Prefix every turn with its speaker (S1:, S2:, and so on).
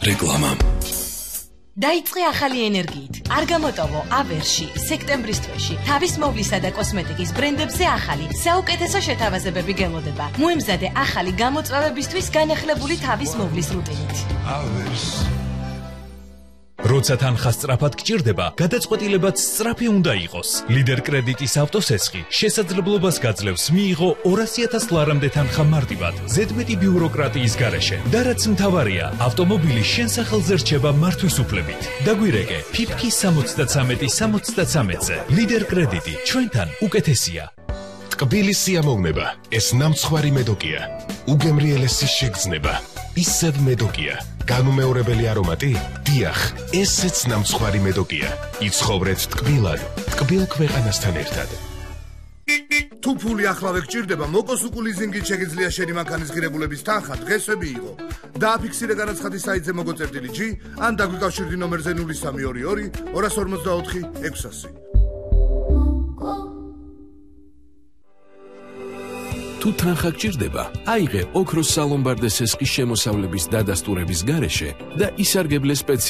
S1: რეკლამა.
S2: დაიწყე ახალი ენერგიით. არ გამოტოვო ავერში, სექტემბრის თვეში. თავის მოვლისა და კოსმეტიკის ბრენდებზე ახალი, საუკეთესო შეთავაზებები გელოდება. მოემზადე ახალი გამოწვევებისთვის განახლებული თავის მოვლის რუტინით.
S1: ავერს.
S3: როცა თანხა სწრაფად გჭირდება, გადაწყვეტილებაც სწრაფი უნდა იყოს. ლიდერ კრედიტის ავტოსესხი შესაძლებლობას გაძლევს მიიღო 200,000 ლარამდე თანხა მარტივად, ზედმეტი ბიუროკრატიის გარეშე. და რაც მთავარია, ავტომობილი შენ სახელზე რჩება მართვის უფლებით. დაგვირეკე ფიფქი 73-ზე. ლიდერ კრედიტი ჩვენთან უკეთესია.
S4: ტკბილი სიამოვნება, ეს ნამცხვარი მედოკია. უგემრიელესი შეგრძნება, ისევ მედოკია. განუმეორებელი არომატი? დიახ, ესეც ნამცხვარი მედოკია. იცხოვრეთ ტკბილად, ტკბილ ქვეყანასთან ერთად.
S5: თუ ფული ახლავე გჭირდება, მოკოსუკუ ლიზინგით შეგიძლია შენი მანქანის ღირებულების თანხა დღესვე მიიღო. დააფიქსირე განაცხადი საიტზე მოგოწერდილი G, ან დაგვიკავშირდი ნომერზე 0322 254 600.
S6: თუ თანხა გჭირდება, აიღე ოქროს სალომბარდე სესხის შემოსავლების დადასტურების გარეშე და ისარგებლე